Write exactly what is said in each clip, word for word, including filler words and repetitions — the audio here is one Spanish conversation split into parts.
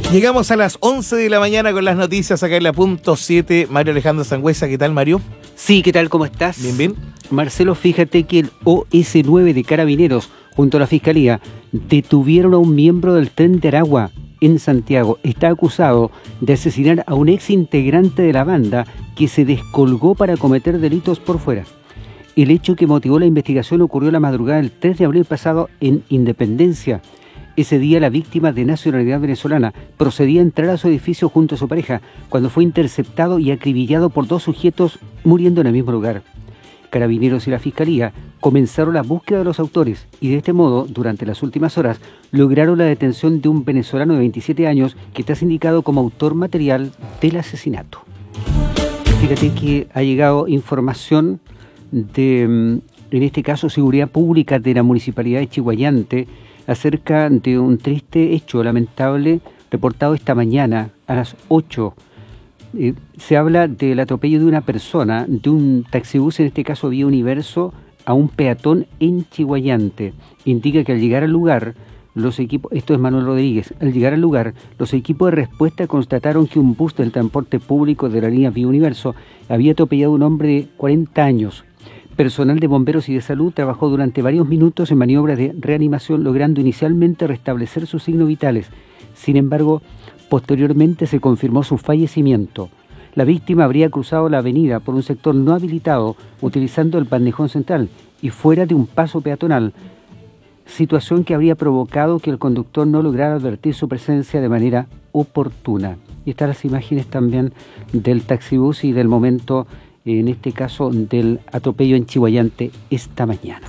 Llegamos a las once de la mañana con las noticias acá en la punto siete. Mario Alejandro Sangüesa, ¿qué tal, Mario? Sí, ¿qué tal? ¿Cómo estás? Bien, bien. Marcelo, fíjate que el O S nueve de Carabineros, junto a la Fiscalía, detuvieron a un miembro del Tren de Aragua en Santiago. Está acusado de asesinar a un ex integrante de la banda que se descolgó para cometer delitos por fuera. El hecho que motivó la investigación ocurrió la madrugada del tres de abril pasado en Independencia. Ese día la víctima, de nacionalidad venezolana, procedía a entrar a su edificio junto a su pareja cuando fue interceptado y acribillado por dos sujetos, muriendo en el mismo lugar. Carabineros y la Fiscalía comenzaron la búsqueda de los autores y de este modo, durante las últimas horas, lograron la detención de un venezolano de veintisiete años que está sindicado como autor material del asesinato. Fíjate que ha llegado información de, en este caso, Seguridad Pública de la Municipalidad de Chiguayante, acerca de un triste hecho lamentable reportado esta mañana a las ocho. Eh, se habla del atropello de una persona, de un taxibús, en este caso Vía Universo, a un peatón en Chiguayante. Indica que al llegar al lugar, los equipos, esto es Manuel Rodríguez, al llegar al lugar, los equipos de respuesta constataron que un bus del transporte público de la línea Vía Universo había atropellado a un hombre de cuarenta años. Personal de bomberos y de salud trabajó durante varios minutos en maniobras de reanimación, logrando inicialmente restablecer sus signos vitales. Sin embargo, posteriormente se confirmó su fallecimiento. La víctima habría cruzado la avenida por un sector no habilitado, utilizando el bandejón central y fuera de un paso peatonal, situación que habría provocado que el conductor no lograra advertir su presencia de manera oportuna. Y están las imágenes también del taxibús y del momento, en este caso, del atropello en Chiguayante esta mañana.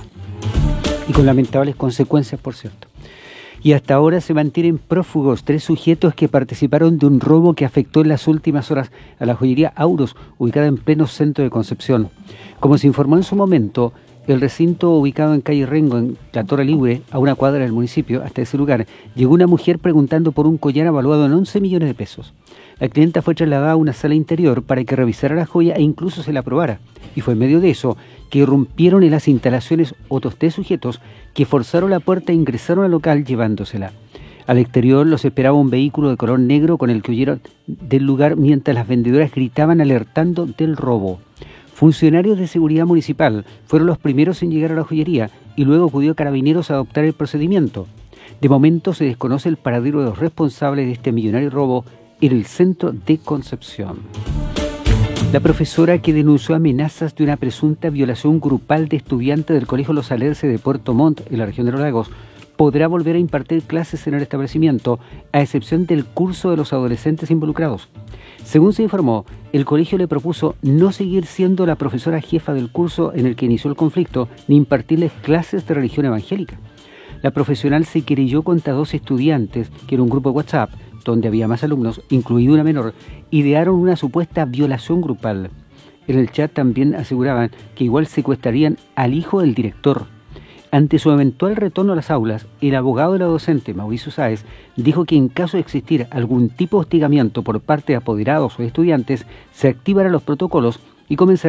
Y con lamentables consecuencias, por cierto. Y hasta ahora se mantienen prófugos tres sujetos que participaron de un robo que afectó en las últimas horas a la joyería Auros, ubicada en pleno centro de Concepción. Como se informó en su momento, el recinto ubicado en calle Rengo, en la Torre Libre, a una cuadra del municipio, hasta ese lugar, llegó una mujer preguntando por un collar evaluado en once millones de pesos. La clienta fue trasladada a una sala interior para que revisara la joya e incluso se la probara. Y fue en medio de eso que irrumpieron en las instalaciones otros tres sujetos que forzaron la puerta e ingresaron al local llevándosela. Al exterior los esperaba un vehículo de color negro con el que huyeron del lugar mientras las vendedoras gritaban alertando del robo. Funcionarios de seguridad municipal fueron los primeros en llegar a la joyería y luego acudió Carabineros a adoptar el procedimiento. De momento se desconoce el paradero de los responsables de este millonario robo en el centro de Concepción. La profesora que denunció amenazas de una presunta violación grupal de estudiantes del Colegio Los Alerces de Puerto Montt, en la región de Los Lagos, podrá volver a impartir clases en el establecimiento, a excepción del curso de los adolescentes involucrados. Según se informó, el colegio le propuso no seguir siendo la profesora jefa del curso en el que inició el conflicto, ni impartirles clases de religión evangélica. La profesional se querelló contra dos estudiantes, que era un grupo de WhatsApp, donde había más alumnos, incluido una menor, idearon una supuesta violación grupal. En el chat también aseguraban que igual secuestrarían al hijo del director. Ante su eventual retorno a las aulas, el abogado de la docente, Mauricio Sáez, dijo que en caso de existir algún tipo de hostigamiento por parte de apoderados o estudiantes, se activarán los protocolos y comenzarán